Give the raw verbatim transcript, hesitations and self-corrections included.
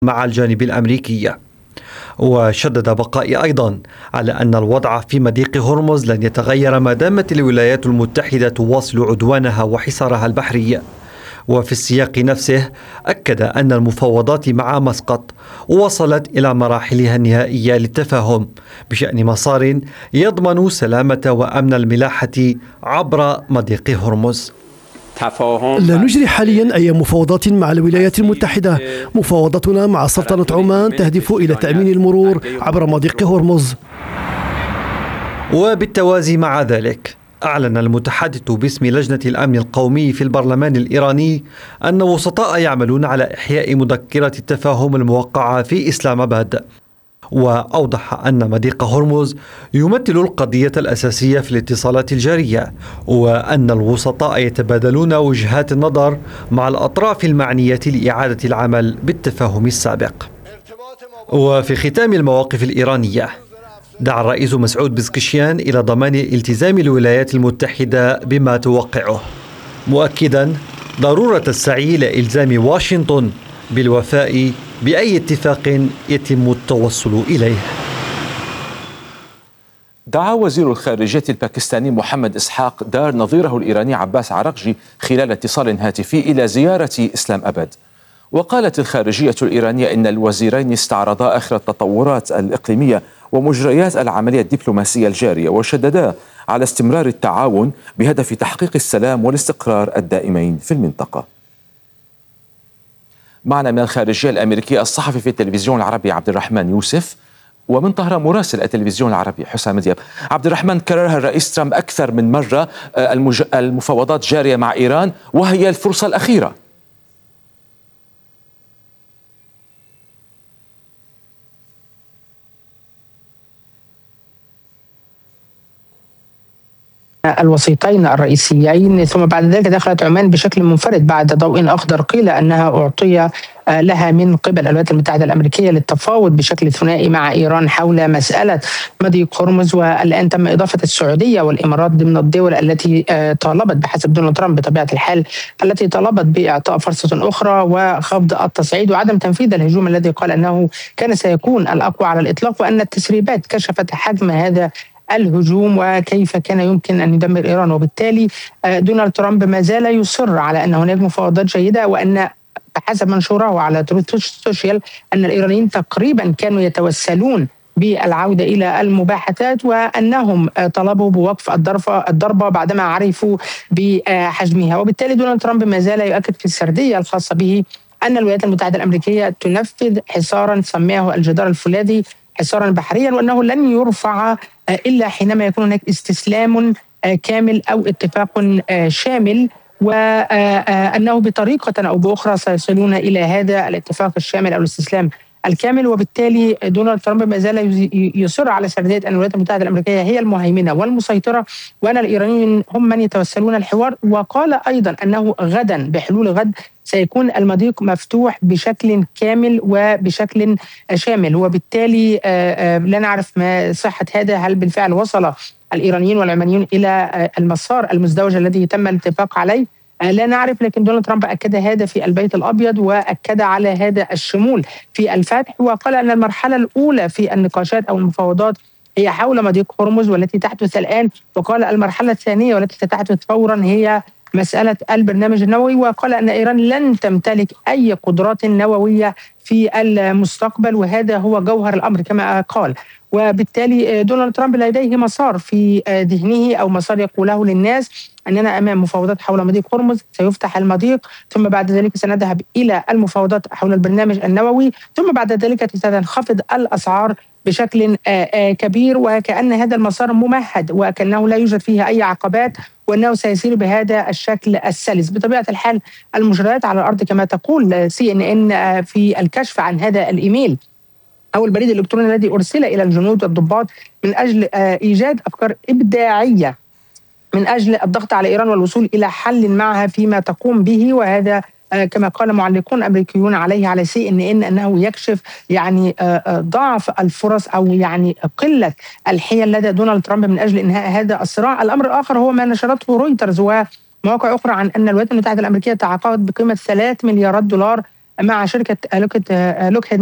مع الجانب الأمريكي. وشدد بقائي أيضا على أن الوضع في مضيق هرمز لن يتغير ما دامت الولايات المتحدة تواصل عدوانها وحصارها البحري. وفي السياق نفسه أكد أن المفاوضات مع مسقط وصلت إلى مراحلها النهائية للتفاهم بشأن مسار يضمن سلامة وأمن الملاحة عبر مضيق هرمز. لا نجري حاليا أي مفاوضات مع الولايات المتحدة. مفاوضتنا مع سلطنة عمان تهدف إلى تأمين المرور عبر مضيق هرمز. وبالتوازي مع ذلك أعلن المتحدث باسم لجنة الأمن القومي في البرلمان الإيراني أن وسطاء يعملون على إحياء مذكرة التفاهم الموقعة في إسلام آباد. وأوضح أن مضيق هرمز يمثل القضية الأساسية في الاتصالات الجارية، وأن الوسطاء يتبادلون وجهات النظر مع الأطراف المعنية لإعادة العمل بالتفاهم السابق. وفي ختام المواقف الإيرانية، دعا الرئيس مسعود بزكشيان إلى ضمان التزام الولايات المتحدة بما توقعه، مؤكدا ضرورة السعي لإلزام واشنطن بالوفاء بأي اتفاق يتم التوصل إليه. دعا وزير الخارجية الباكستاني محمد إسحاق دار نظيره الإيراني عباس عراقجي خلال اتصال هاتفي إلى زيارة إسلام أباد. وقالت الخارجية الإيرانية إن الوزيرين استعرضا آخر التطورات الإقليمية ومجريات العملية الدبلوماسية الجارية، وشددا على استمرار التعاون بهدف تحقيق السلام والاستقرار الدائمين في المنطقة. معنا من الخارجية الأمريكية الصحفي في التلفزيون العربي عبد الرحمن يوسف، ومن طهران مراسل التلفزيون العربي حسام دياب. عبد الرحمن، كررها الرئيس ترامب أكثر من مرة المفاوضات جارية مع إيران وهي الفرصة الأخيرة. الوسيطين الرئيسيين، ثم بعد ذلك دخلت عمان بشكل منفرد بعد ضوء أخضر قيل أنها أعطي لها من قبل الولايات المتحدة الأمريكية للتفاوض بشكل ثنائي مع إيران حول مسألة مضيق هرمز. والآن تم إضافة السعودية والإمارات ضمن الدول التي طالبت بحسب دونالد ترامب بطبيعة الحال التي طالبت بإعطاء فرصة أخرى وخفض التصعيد وعدم تنفيذ الهجوم الذي قال أنه كان سيكون الأقوى على الإطلاق، وأن التسريبات كشفت حجم هذا الهجوم وكيف كان يمكن أن يدمر إيران. وبالتالي دونالد ترامب ما زال يصر على أن هناك مفاوضات جيدة، وأن بحسب منشوره على تروث سوشيال أن الإيرانيين تقريبا كانوا يتوسلون بالعودة إلى المباحثات، وأنهم طلبوا بوقف الضربة بعدما عرفوا بحجمها. وبالتالي دونالد ترامب ما زال يؤكد في السردية الخاصة به أن الولايات المتحدة الأمريكية تنفذ حصارا سماه الجدار الفولاذي حصارا بحريا، وأنه لن يرفع إلا حينما يكون هناك استسلام كامل أو اتفاق شامل، وأنه بطريقة أو بأخرى سيصلون إلى هذا الاتفاق الشامل أو الاستسلام الكامل. وبالتالي دونالد ترامب ما زال يصر على سردية أن الولايات المتحدة الأمريكية هي المهيمنة والمسيطرة، وأن الإيرانيين هم من يتوسلون الحوار. وقال أيضا أنه غدا بحلول غد سيكون المضيق مفتوح بشكل كامل وبشكل شامل. وبالتالي لا نعرف ما صحة هذا، هل بالفعل وصل الإيرانيين والعمانيون إلى المسار المزدوج الذي تم الاتفاق عليه؟ لا نعرف، لكن دونالد ترامب أكد هذا في البيت الأبيض وأكد على هذا الشمول في الفتح، وقال أن المرحلة الأولى في النقاشات أو المفاوضات هي حول مضيق هرمز والتي تحدث الآن، وقال المرحلة الثانية والتي ستحدث فورا هي مسألة البرنامج النووي، وقال أن إيران لن تمتلك أي قدرات نووية في المستقبل، وهذا هو جوهر الأمر كما قال. وبالتالي دونالد ترامب لديه مسار في ذهنه أو مسار يقوله للناس أننا أمام مفاوضات حول مضيق هرمز، سيفتح المضيق، ثم بعد ذلك سنذهب إلى المفاوضات حول البرنامج النووي، ثم بعد ذلك ستنخفض الأسعار بشكل كبير، وكأن هذا المسار ممهد وكأنه لا يوجد فيه أي عقبات، وأنه سيسير بهذا الشكل السلس. بطبيعة الحال المجريات على الأرض كما تقول سي إن إن في الكشف عن هذا الإيميل أو البريد الإلكتروني الذي أرسل إلى الجنود والضباط من أجل إيجاد أفكار إبداعية من أجل الضغط على إيران والوصول إلى حل معها فيما تقوم به، وهذا كما قال معلقون أمريكيون عليه على سي إن إن أنه يكشف يعني ضعف الفرص أو يعني قلة الحيل لدى دونالد ترامب من أجل إنهاء هذا الصراع. الأمر الآخر هو ما نشرته رويترز ومواقع أخرى عن أن الولايات المتحدة الأمريكية تعاقدت بقيمة ثلاث مليارات دولار مع شركة لوكهيد